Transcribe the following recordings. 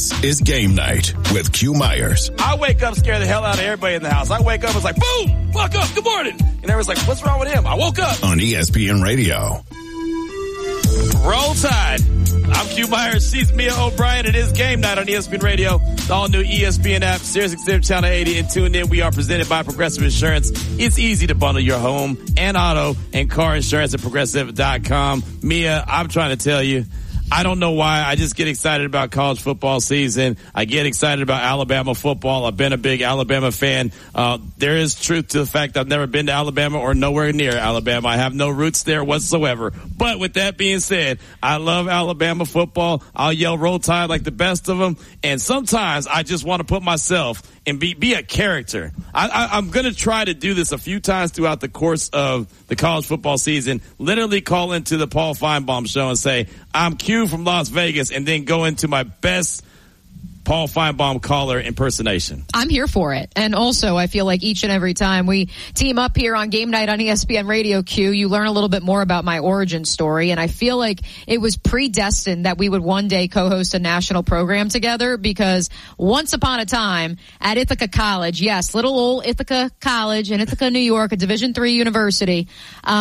This is Game Night with Q Myers. I wake up, scare the hell out of everybody in the house. I wake up, it's like, boom, woke up, good morning. And everyone's like, what's wrong with him? I woke up. On ESPN Radio. Roll Tide. I'm Q Myers. She's Mia O'Brien. It is Game Night on ESPN Radio. The all-new ESPN app, SiriusXM Channel 80, and tune in. We are presented by Progressive Insurance. It's easy to bundle your home and auto and car insurance at Progressive.com. Mia, I'm trying to tell you, I don't know why. I just get excited about college football season. I get excited about Alabama football. I've been a big Alabama fan. There is truth to the fact I've never been to Alabama or nowhere near Alabama. I have no roots there whatsoever. But with that being said, I love Alabama football. I'll yell Roll Tide like the best of them. And sometimes I just want to put myself and be a character. I'm going to try to do this a few times throughout the course of the college football season. Literally call into the Paul Feinbaum show and say, I'm Q from Las Vegas, and then go into my best Paul Feinbaum caller impersonation. I'm here for it. And also, I feel like each and every time we team up here on Game Night on ESPN Radio Q, you learn a little bit more about my origin story. And I feel like it was predestined that we would one day co-host a national program together, because once upon a time at Ithaca College, yes, little old Ithaca College in Ithaca, New York, a Division III university,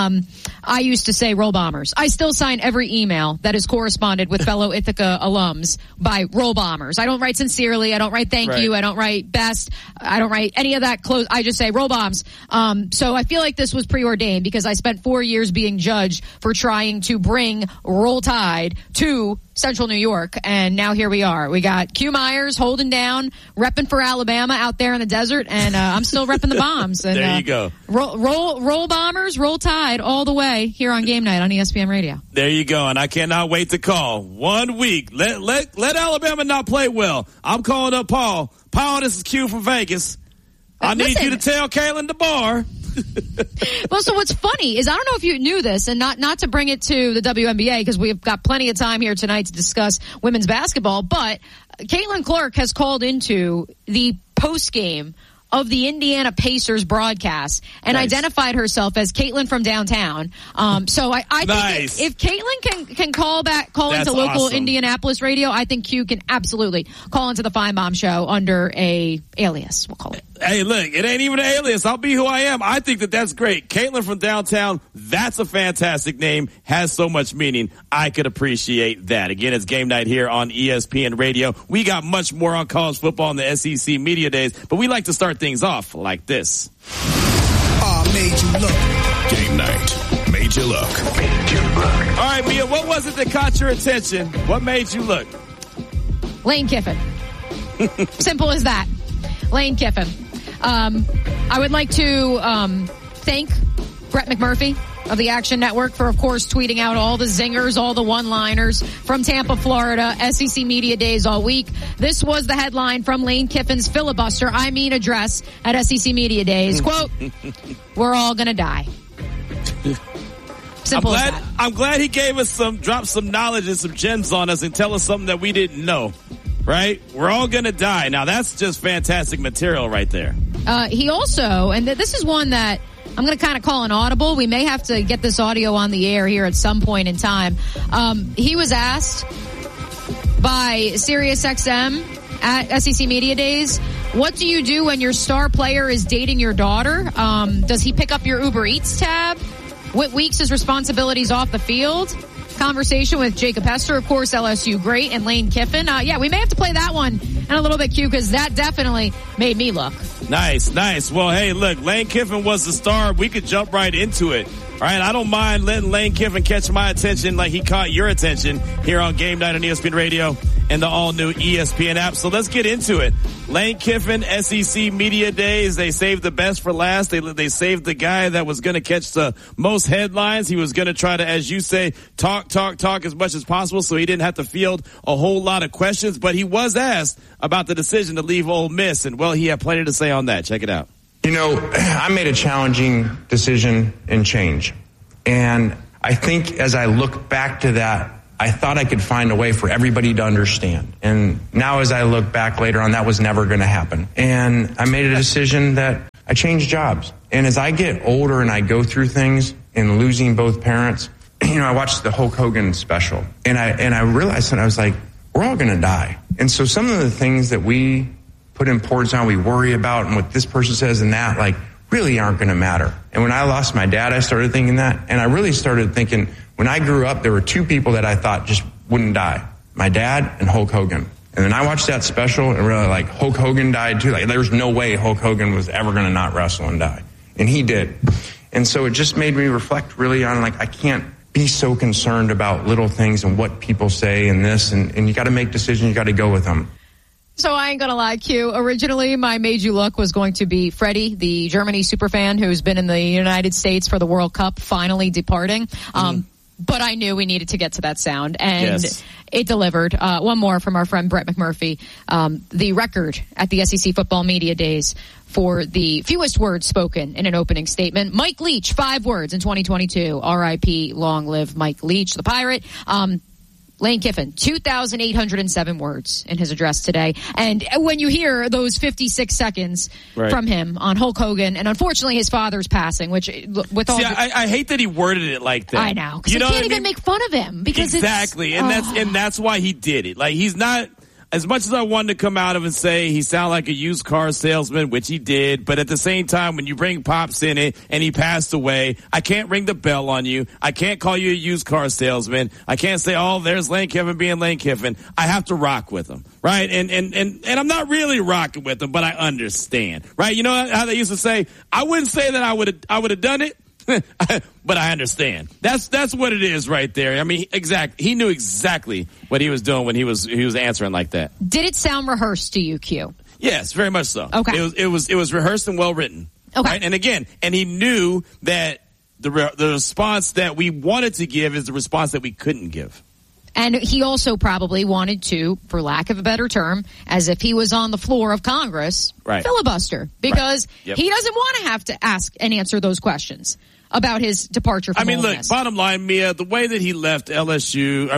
I used to say Roll Bombers. I still sign every email that is corresponded with fellow Ithaca alums by Roll Bombers. I don't write sincerely. I don't write thank you. I don't write best. I don't write any of that close. I just say Roll Bombs. So I feel like this was preordained, because I spent 4 years being judged for trying to bring Roll Tide to Central New York, and now here we are. We got Q Myers holding down, repping for Alabama out there in the desert, and I'm still repping the Bombs. And, there you go. Roll Bombers, Roll Tide all the way here on Game Night on ESPN Radio. There you go, and I cannot wait to call 1 week. Let Alabama not play well. I'm calling up Paul. Paul, this is Q from Vegas. I need you to tell Kalen DeBar. Well, so what's funny is, I don't know if you knew this, and not to bring it to the WNBA, because we've got plenty of time here tonight to discuss women's basketball, but Caitlin Clark has called into the post game of the Indiana Pacers broadcast and identified herself as Caitlin from downtown. So I think if Caitlin can call into local Indianapolis radio, I think Q can absolutely call into the Feinbaum show under a alias, we'll call it. Hey, look, it ain't even an alias. I'll be who I am. I think that's great. Caitlin from downtown, that's a fantastic name. Has so much meaning. I could appreciate that. Again, it's Game Night here on ESPN Radio. We got much more on college football in the SEC Media Days, but we like to start things off like this. Made you look. Game Night. Made you look. Made you look. All right, Mia, what was it that caught your attention? What made you look? Lane Kiffin. Simple as that. Lane Kiffin. I would like to thank Brett McMurphy of the Action Network for, of course, tweeting out all the zingers, all the one-liners from Tampa, Florida, SEC Media Days all week. This was the headline from Lane Kiffin's filibuster, address at SEC Media Days. Quote, "We're all gonna die." Simple as that. I'm glad he gave us dropped some knowledge and some gems on us and tell us something that we didn't know. Right? We're all gonna die. Now that's just fantastic material right there. He also, and this is one that I'm going to kind of call an audible. We may have to get this audio on the air here at some point in time. He was asked by SiriusXM at SEC Media Days, what do you do when your star player is dating your daughter? Does he pick up your Uber Eats tab? What weeks his responsibilities off the field? Conversation with Jacob Hester, of course, LSU great, and Lane Kiffin. We may have to play that one in a little bit, Q, because that definitely made me look. Nice. Well, hey, look, Lane Kiffin was the star. We could jump right into it. All right, I don't mind letting Lane Kiffin catch my attention like he caught your attention here on Game Night on ESPN Radio and the all-new ESPN app. So let's get into it. Lane Kiffin, SEC Media Days. They saved the best for last. They saved the guy that was going to catch the most headlines. He was going to try to, as you say, talk as much as possible so he didn't have to field a whole lot of questions. But he was asked about the decision to leave Ole Miss, and, well, he had plenty to say on that. Check it out. You know, I made a challenging decision and change. And I think as I look back to that, I thought I could find a way for everybody to understand. And now as I look back later on, that was never going to happen. And I made a decision that I changed jobs. And as I get older and I go through things and losing both parents, I watched the Hulk Hogan special. And I realized that I was like, we're all going to die. And so some of the things that we put importance on, we worry about, and what this person says and that, like, really aren't going to matter. And when I lost my dad, I started thinking that. And I really started thinking, when I grew up, there were two people that I thought just wouldn't die. My dad and Hulk Hogan. And then I watched that special and really, like, Hulk Hogan died too. Like, there's no way Hulk Hogan was ever going to not wrestle and die. And he did. And so it just made me reflect really on, like, I can't be so concerned about little things and what people say and this. And you got to make decisions. You got to go with them. So I ain't going to lie, Q. Originally, my Made You Look was going to be Freddie, the Germany superfan who's been in the United States for the World Cup, finally departing. But I knew we needed to get to that sound, and it delivered. One more from our friend Brett McMurphy. The record at the SEC Football Media Days for the fewest words spoken in an opening statement. Mike Leach, 5 words in 2022. R.I.P. Long live Mike Leach, the Pirate. Lane Kiffin, 2,807 words in his address today. And when you hear those 56 seconds from him on Hulk Hogan, and unfortunately his father's passing, which with all I hate that he worded it like that. I know, because you can't even make fun of him because exactly, and that's why he did it. Like, he's not. As much as I wanted to come out of and say he sounded like a used car salesman, which he did, but at the same time, when you bring Pops in it and he passed away, I can't ring the bell on you. I can't call you a used car salesman. I can't say, oh, there's Lane Kiffin being Lane Kiffin. I have to rock with him, right? And I'm not really rocking with him, but I understand, right? You know how they used to say, I wouldn't say that I would have done it. But I understand. That's what it is right there. I mean, he knew exactly what he was doing when he was answering like that. Did it sound rehearsed to you, Q? Yes, very much so. Okay. It was rehearsed and well written. Okay. Right? And again, he knew that the response that we wanted to give is the response that we couldn't give. And he also probably wanted to, for lack of a better term, as if he was on the floor of Congress, filibuster. Because he doesn't want to have to ask and answer those questions about his departure from Ole Miss. Bottom line, Mia, the way that he left Ole Miss to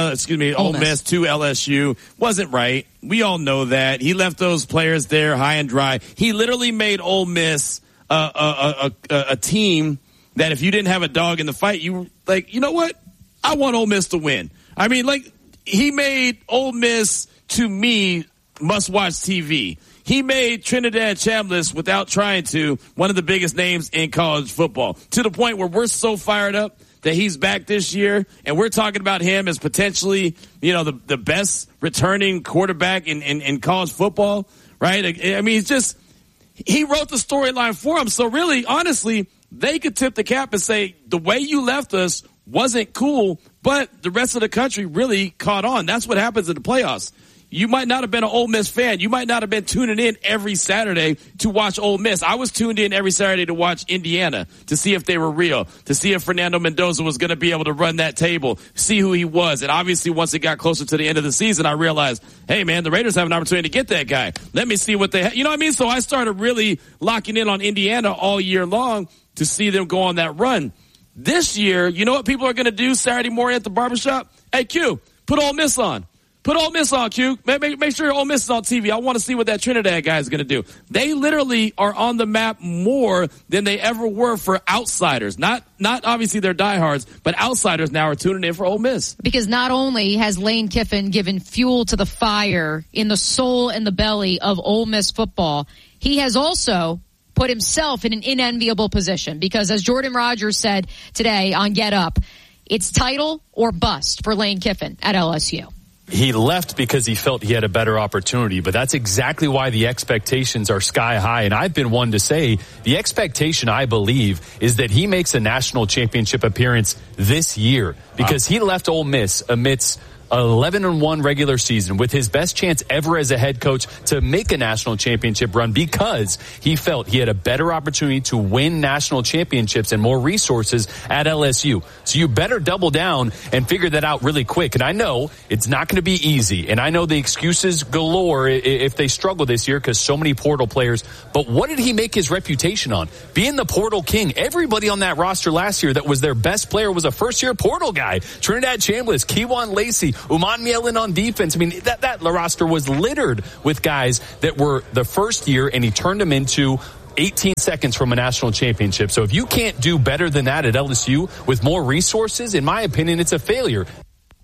LSU wasn't right. We all know that. He left those players there high and dry. He literally made Ole Miss a team that if you didn't have a dog in the fight, you were like, you know what? I want Ole Miss to win. I mean, like, he made Ole Miss, to me, must-watch TV. He made Trinidad Chambliss, without trying to, one of the biggest names in college football, to the point where we're so fired up that he's back this year, and we're talking about him as potentially, the best returning quarterback in college football, right? I mean, he wrote the storyline for him. So really, honestly, they could tip the cap and say, the way you left us wasn't cool, but the rest of the country really caught on. That's what happens in the playoffs. You might not have been an Ole Miss fan. You might not have been tuning in every Saturday to watch Ole Miss. I was tuned in every Saturday to watch Indiana, to see if they were real, to see if Fernando Mendoza was going to be able to run that table, see who he was. And obviously, once it got closer to the end of the season, I realized, hey, man, the Raiders have an opportunity to get that guy. Let me see what they have. You know what I mean? So I started really locking in on Indiana all year long to see them go on that run. This year, you know what people are going to do Saturday morning at the barbershop? Hey, Q, put Ole Miss on. Put Ole Miss on, Q. Make sure Ole Miss is on TV. I want to see what that Trinidad guy is going to do. They literally are on the map more than they ever were for outsiders. Not obviously they're diehards, but outsiders now are tuning in for Ole Miss. Because not only has Lane Kiffin given fuel to the fire in the soul and the belly of Ole Miss football, he has also put himself in an unenviable position. Because as Jordan Rodgers said today on Get Up, it's title or bust for Lane Kiffin at LSU. He left because he felt he had a better opportunity, but that's exactly why the expectations are sky high. And I've been one to say the expectation, I believe, is that he makes a national championship appearance this year because he left Ole Miss amidst 11-1 regular season with his best chance ever as a head coach to make a national championship run because he felt he had a better opportunity to win national championships and more resources at LSU. So you better double down and figure that out really quick. And I know it's not going to be easy. And I know the excuses galore if they struggle this year because so many portal players. But what did he make his reputation on? Being the portal king. Everybody on that roster last year that was their best player was a first-year portal guy. Trinidad Chambliss, Kewan Lacey, Uman Mielen on defense. I mean, that roster was littered with guys that were the first year, and he turned them into 18 seconds from a national championship. So if you can't do better than that at LSU with more resources, in my opinion, it's a failure.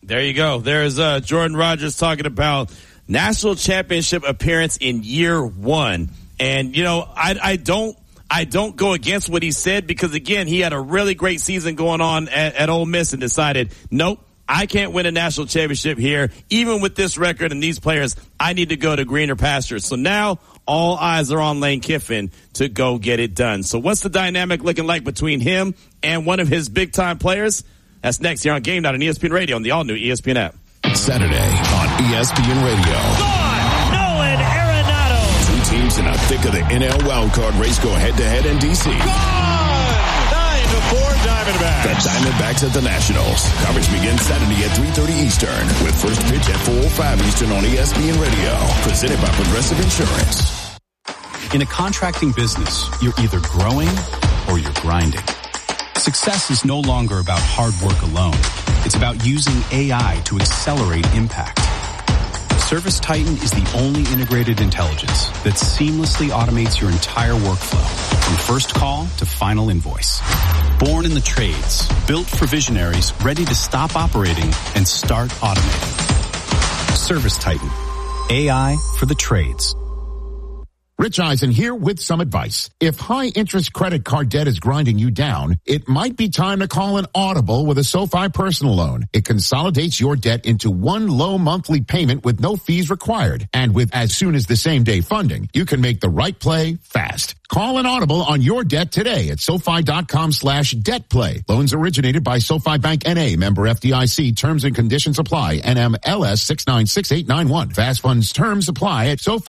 There you go. There's Jordan Rodgers talking about national championship appearance in year one. And, you know, I don't go against what he said because, again, he had a really great season going on at Ole Miss and decided, nope, I can't win a national championship here. Even with this record and these players, I need to go to greener pastures. So now all eyes are on Lane Kiffin to go get it done. So what's the dynamic looking like between him and one of his big-time players? That's next here on Game Night on ESPN Radio on the all-new ESPN app. Saturday on ESPN Radio. Nolan Arenado. Two teams in the thick of the NL wildcard race go head-to-head in D.C. 9-4 Diamondbacks. The Diamondbacks at the Nationals. Coverage begins Saturday at 3:30 Eastern with first pitch at 4:05 Eastern on ESPN Radio. Presented by Progressive Insurance. In a contracting business, you're either growing or you're grinding. Success is no longer about hard work alone. It's about using AI to accelerate impact. ServiceTitan is the only integrated intelligence that seamlessly automates your entire workflow, from first call to final invoice. Born in the trades, built for visionaries ready to stop operating and start automating. ServiceTitan. AI for the trades. Rich Eisen here with some advice. If high-interest credit card debt is grinding you down, it might be time to call an Audible with a SoFi personal loan. It consolidates your debt into one low monthly payment with no fees required. And with as soon as the same-day funding, you can make the right play fast. Call an Audible on your debt today at SoFi.com/debtplay. Loans originated by SoFi Bank N.A. Member FDIC. Terms and conditions apply. NMLS 696891. Fast funds terms apply at SoFi.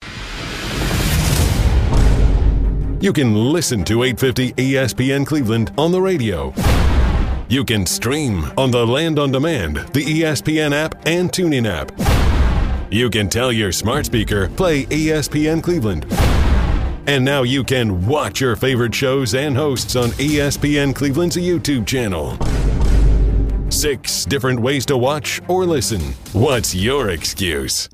You can listen to 850 ESPN Cleveland on the radio. You can stream on the Land on Demand, the ESPN app, and TuneIn app. You can tell your smart speaker, play ESPN Cleveland. And now you can watch your favorite shows and hosts on ESPN Cleveland's YouTube channel. 6 different ways to watch or listen. What's your excuse?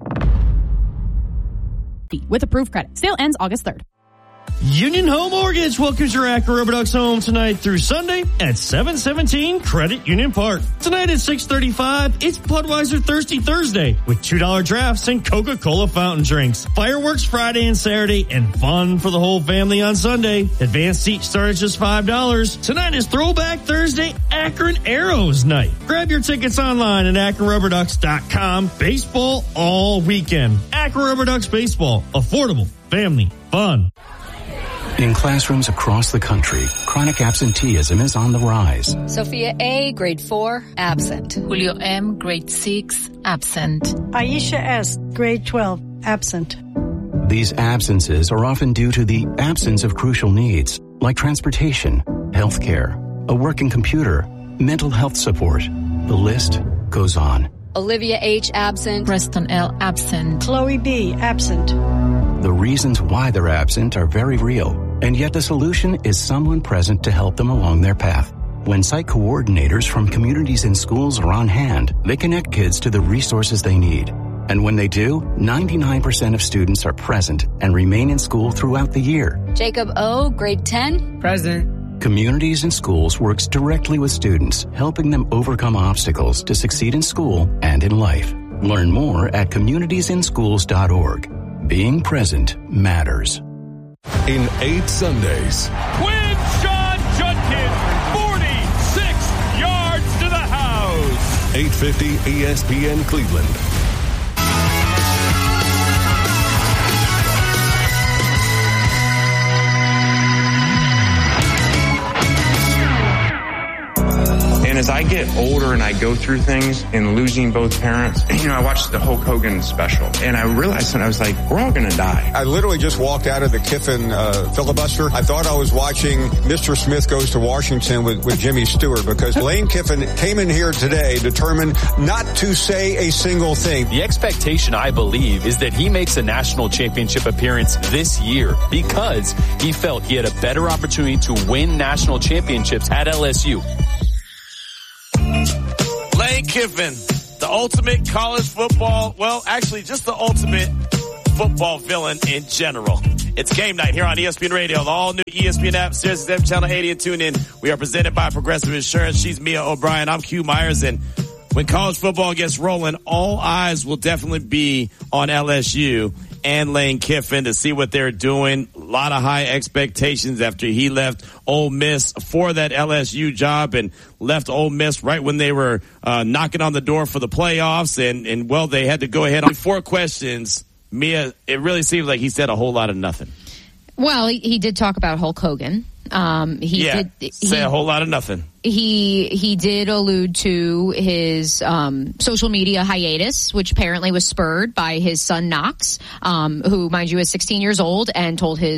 With approved credit. Sale ends August 3rd. Union Home Mortgage welcomes your Acura Rubber Ducks home tonight through Sunday at 717 Credit Union Park. Tonight at 6:35, it's Budweiser Thirsty Thursday with $2 drafts and Coca-Cola fountain drinks. Fireworks Friday and Saturday and fun for the whole family on Sunday. Advanced seats start at just $5. Tonight is Throwback Thursday Akron Arrows Night. Grab your tickets online at AkronRubberDucks.com. Baseball all weekend. Akron Rubber Ducks Baseball. Affordable. Family. Fun. In classrooms across the country, chronic absenteeism is on the rise. Sophia A., grade 4, absent. Julio M., grade 6, absent. Aisha S., grade 12, absent. These absences are often due to the absence of crucial needs, like transportation, healthcare, a working computer, mental health support. The list goes on. Olivia H., absent. Preston L., absent. Chloe B., absent. The reasons why they're absent are very real, and yet the solution is someone present to help them along their path. When site coordinators from communities and schools are on hand, they connect kids to the resources they need. And when they do, 99% of students are present and remain in school throughout the year. Jacob O., grade 10, present. Communities and Schools works directly with students, helping them overcome obstacles to succeed in school and in life. Learn more at communitiesinschools.org. Being present matters. In 8 Sundays. Quinshon Judkins, 46 yards to the house. 850 ESPN Cleveland. And as I get older and I go through things and losing both parents, I watched the Hulk Hogan special and I realized that I was like, we're all going to die. I literally just walked out of the Kiffin filibuster. I thought I was watching Mr. Smith Goes to Washington with Jimmy Stewart, because Lane Kiffin came in here today determined not to say a single thing. The expectation, I believe, is that he makes a national championship appearance this year because he felt he had a better opportunity to win national championships at LSU. Lane Kiffin, the ultimate college football, well, actually just the ultimate football villain in general. It's Game Night here on ESPN Radio, the all-new ESPN app, SiriusXM Channel 80, and tune in. We are presented by Progressive Insurance. She's Mia O'Brien. I'm Q Myers, and when college football gets rolling, all eyes will definitely be on LSU and Lane Kiffin to see what they're doing. A lot of high expectations after he left Ole Miss for that LSU job and left Ole Miss right when they were knocking on the door for the playoffs. And well, they had to go ahead on 4 questions. Mia, it really seems like he said a whole lot of nothing. Well, he did talk about Hulk Hogan. He say a whole lot of nothing. He did allude to his social media hiatus, which apparently was spurred by his son Knox, who, mind you, is 16 years old and told his